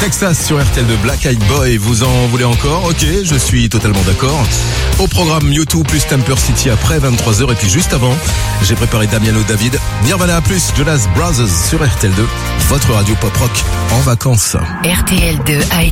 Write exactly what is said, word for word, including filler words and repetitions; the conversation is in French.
Texas sur R T L deux, Black Eyed Boy. Vous en voulez encore? Ok, je suis totalement d'accord. Au programme YouTube plus Temper City après vingt-trois heures. Et puis juste avant, j'ai préparé Damiano David, Nirvana plus Jonas Brothers sur R T L deux. Votre radio pop rock en vacances. R T L deux a été